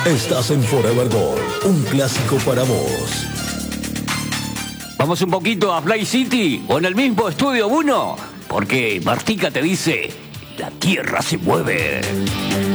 Estás en Forever Gold, un clásico para vos. Vamos un poquito a Play City o en el mismo Estudio 1, porque Martica te dice, la tierra se mueve.